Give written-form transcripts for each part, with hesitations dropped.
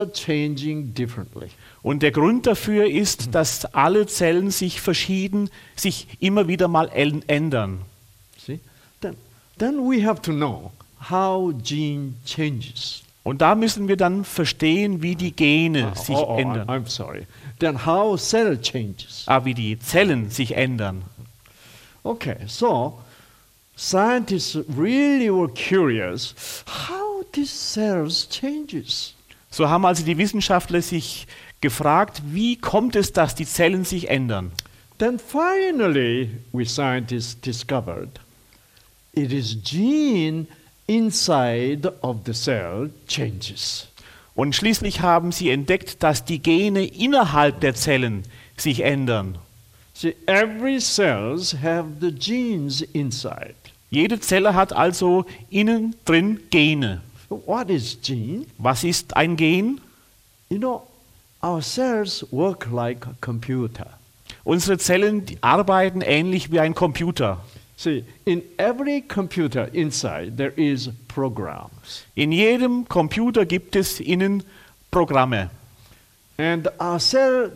changing differently. Und der Grund dafür ist, dass alle Zellen sich immer wieder mal ändern. See? Then we have to know how gene changes. Und da müssen wir dann verstehen, wie die Gene sich ändern. I'm sorry. Then how cell changes. Wie die Zellen sich ändern. Okay, so scientists really were curious how these cells changes. So haben also die Wissenschaftler sich gefragt, wie kommt es, dass die Zellen sich ändern? Then finally, we scientists discovered it is gene inside of the cell changes. Und schließlich haben sie entdeckt, dass die Gene innerhalb der Zellen sich ändern. See, every cells have the genes inside. Jede Zelle hat also innen drin Gene. What is gene? Was ist ein Gen? You know, our cells work like a computer. Unsere Zellen die arbeiten ähnlich wie ein Computer. See, in every computer inside there is programs. In jedem Computer gibt es innen Programme. And our cell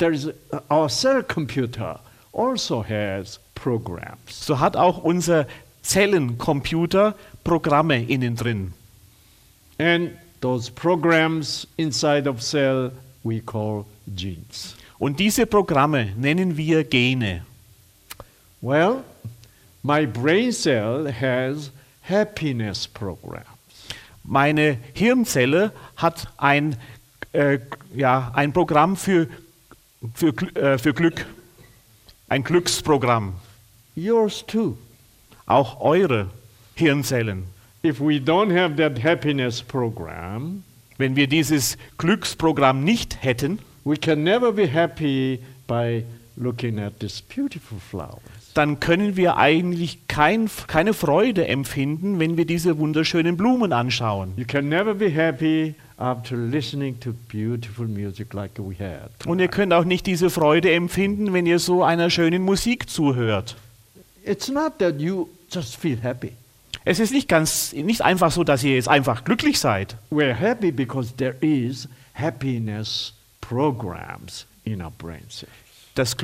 computer also has programs. So hat auch unser Zellencomputer Programme innen drin. And those programs inside of cell we call genes. Und diese Programme nennen wir Gene. Well, my brain cell has happiness programs. Meine Hirnzelle hat ein Programm für Glück, ein Glücksprogramm. Yours too. Auch eure Hirnzellen. If we don't have that happiness program, wenn wir dieses Glücksprogramm nicht hätten, we can never be happy by looking at these beautiful flowers. Dann können wir eigentlich keine Freude empfinden, wenn wir diese wunderschönen Blumen anschauen. You can never be happy after listening to beautiful music like we had. Und ihr könnt auch nicht diese Freude empfinden, wenn ihr so einer schönen Musik zuhört. It's not that you just feel happy. Es ist nicht einfach so, dass ihr jetzt einfach glücklich seid. We're happy because there is happiness programs in our brain cells. Das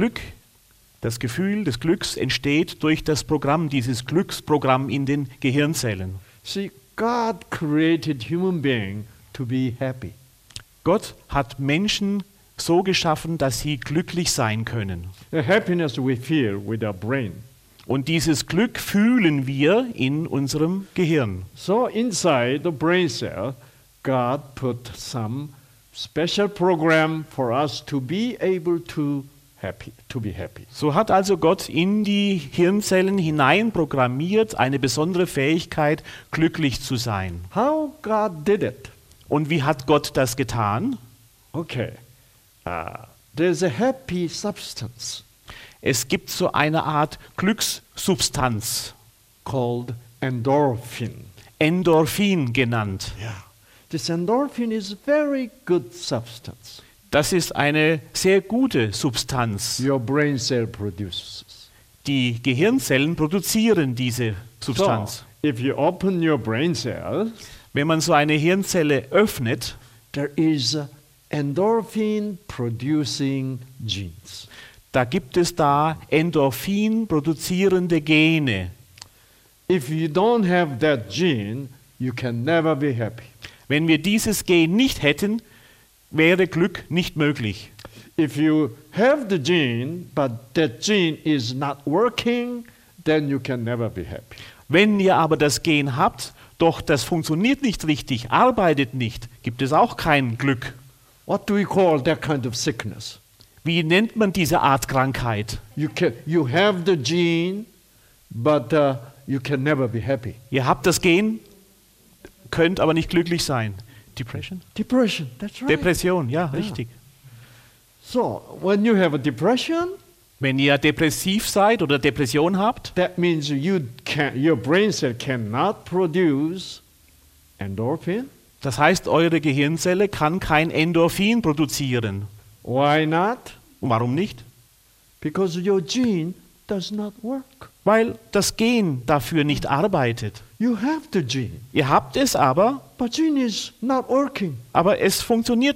Gefühl des Glücks entsteht durch das Programm, dieses Glücksprogramm in den Gehirnzellen. See, God created human being to be happy. Gott hat Menschen so geschaffen, dass sie glücklich sein können. The happiness we feel with our brain. Und dieses Glück fühlen wir in unserem Gehirn. So inside the brain cell, God put some special program for us to be able to be happy. So hat also Gott in die Hirnzellen hinein programmiert eine besondere Fähigkeit, glücklich zu sein. How God did it? Und wie hat Gott das getan? Okay, there's a happy substance. Es gibt so eine Art Glückssubstanz, called endorphin. Endorphin genannt. Yeah. This endorphin is a very good substance. Das ist eine sehr gute Substanz. Your brain cell produces. Die Gehirnzellen produzieren diese Substanz. So, if you open your brain cell, wenn man so eine Hirnzelle öffnet, there is endorphin producing genes. Da gibt es Endorphin produzierende Gene. If you don't have that gene, you can never be happy. Wenn wir dieses Gen nicht hätten, wäre Glück nicht möglich. If you have the gene, but that gene is not working, then you can never be happy. Wenn ihr aber das Gen habt, doch das funktioniert nicht richtig, arbeitet nicht, gibt es auch kein Glück. What do we call that kind of sickness? Wie nennt man diese Art Krankheit? You have the gene, but you can never be happy. Ihr habt das Gen, könnt aber nicht glücklich sein. Depression? Depression, that's right. Depression, ja, richtig. So, when you have a depression, wenn ihr depressiv seid oder Depression habt, that means your brain cell cannot produce endorphin. Das heißt, eure Gehirnzelle kann kein Endorphin produzieren. Why not? Und warum nicht? Because your gene does not work. Weil das Gen dafür nicht arbeitet. You have the gene, Ihr habt es aber but gene is not working. es funktioniert